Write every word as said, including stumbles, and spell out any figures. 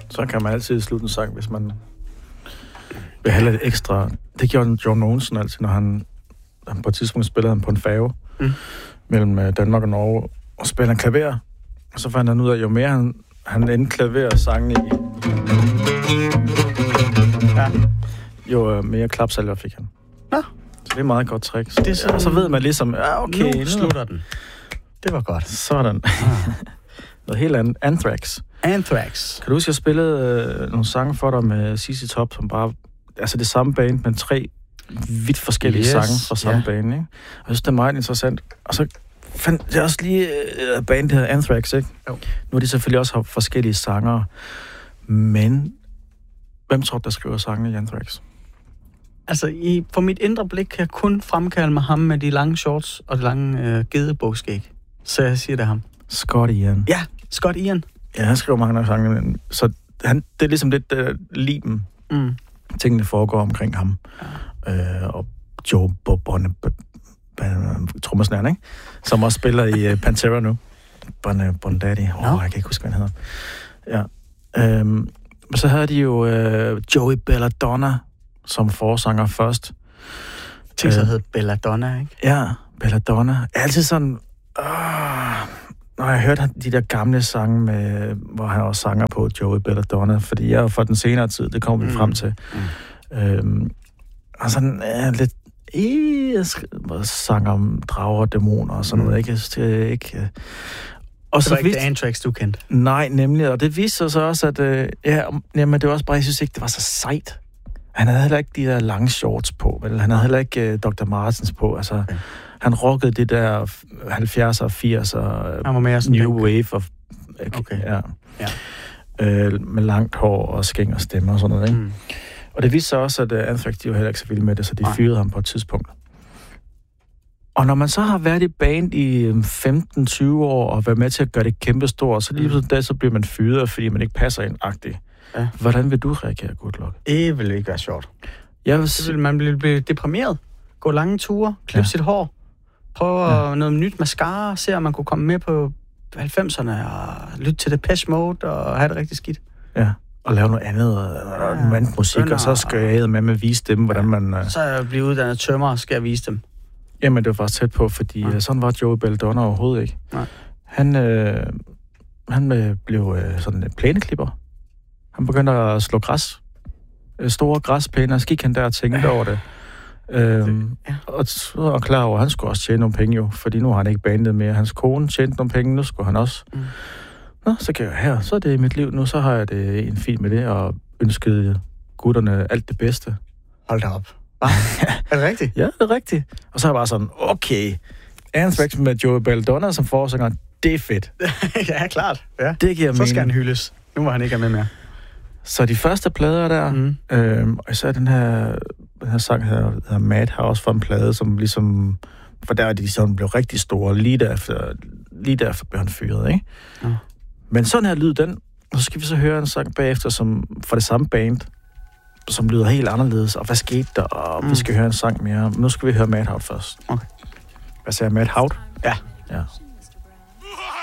Så kan man altid slutte en sang, hvis man vil have lidt ekstra. Det gjorde John Mogensen altid, når han, han på et tidspunkt spillede han på en færge mm. mellem Danmark og Norge, og spillede en klaver. Og så fandt han ud af, jo mere han, han endte klaver sangen i, ja. jo mere klapsalver fik han. Nå. Så det er et meget godt trick. Så, det er sådan, og så ved man ligesom, ja, okay, nu, nu slutter den. Det var godt. Sådan. Ah. Noget helt andet. Anthrax. Anthrax. Kan du huske, jeg spillede øh, nogle sange for dig med C C Top, som bare... Altså det samme band, men tre vidt forskellige yes. sange fra samme yeah. band, ikke? Og jeg synes, det er meget interessant. Og så fandt jeg også lige øh, band, der hedder Anthrax, ikke? Jo. Nu er de selvfølgelig også har forskellige sanger. Men hvem tror du, der skriver sangene i Anthrax? Altså, i, for mit indre blik kan jeg kun fremkalde mig ham med de lange shorts og de lange øh, gedebogskæg. Så jeg siger det ham. Scott Ian. Ja, Scott Ian. Ja, han skriver mange af sangene. Så han, det er ligesom lidt uh, liben. Mm. Tingene foregår omkring ham. Ja. Øh, og Joe Bonne, trommersnæren, ikke? Som også spiller i uh, Pantera nu. Bonne Bondaddy. Åh, oh, no. Jeg kan ikke huske, hvad han hedder. Ja. Øhm, så havde de jo uh, Joey Belladonna som forsanger først. Tænk så øh, hed Belladonna, ikke? Ja, Belladonna. Jeg er altid sådan... Øh, når jeg hørte de der gamle sange, med, hvor han også sanger på Joey Belladonna, fordi jeg er jo fra den senere tid, det kommer vi mm. frem til. Mm. Øhm, og sådan ja, lidt... Jeg sanger om drager og dæmoner og sådan mm. noget, ikke? Det er ikke... Og det var så ikke vidt, det Anthrax, du kendte? Nej, nemlig. Og det viste sig også, at... Øh, ja, jamen, det var også bare, jeg synes ikke, det var så sejt. Han havde heller ikke de der lange shorts på, vel? Han havde heller ikke uh, doktor Martens på. Altså, okay. Han rockede det der halvfjerdser og firser han var mere sådan new wave of, okay, okay. Ja. Ja. Øh, med langt hår og skæng og stemme og sådan noget, ikke? Mm. Og det viste sig også, at uh, Anthrax, de var heller ikke så vilde med det, så de fyrede ham på et tidspunkt. Og når man så har været i band i femten tyve år og været med til at gøre det kæmpestort, så lige mm. pludselig så bliver man fyret, fordi man ikke passer ind-agtigt. Ja. Hvordan vil du reagere, Goodluck? Det vil ikke være sjovt. Jeg vil... Det vil man blive, blive deprimeret. Gå lange ture, klippe ja. sit hår, prøve ja. noget nyt mascara, se om man kunne komme med på halvfemserne og lytte til Depeche Mode og have det rigtig skidt. Ja, og lave noget andet og ja. noget musik, Bønder, og så skal jeg med med at vise dem, hvordan man... Uh... Så er jeg blevet uddannet tømmer, og skal jeg vise dem. Jamen, det var faktisk tæt på, fordi ja. sådan var Joey Belladonna overhovedet ikke. Ja. Han, øh, han øh, blev øh, sådan en plæneklipper. Han begyndte at slå græs. Store græsplæner, så gik han der og tænkte over det. Øhm, ja. Og så var klar over, at han skulle også tjene nogle penge jo, fordi nu har han ikke bandet mere. Hans kone tjente nogle penge, nu skulle han også. Mm. Nå, så kan jeg her, så er det i mit liv nu, så har jeg det en fint med det, og ønskede gutterne alt det bedste. Hold da op. Ah, er det rigtigt? Ja, det er rigtigt. Og så er jeg bare sådan, okay, Anthrax med Joey Belladonna som forsanger, det er fedt. Ja, klart. Ja. Det giver så skal han hyldes. Nu var han ikke med mere. Så de første plader der, mm. øhm, og så er den her, den her sang her, hedder Madhouse fra en plade, som ligesom, for der er de sådan blev rigtig store, lige derefter, lige derefter blev han fyret, ikke? Mm. Men sådan her lyd den, og så skal vi så høre en sang bagefter, som fra det samme band, som lyder helt anderledes, og hvad skete der, og mm. vi skal høre en sang mere. Nu skal vi høre Madhouse først. Okay. Hvad siger Madhouse? Ja. Ja.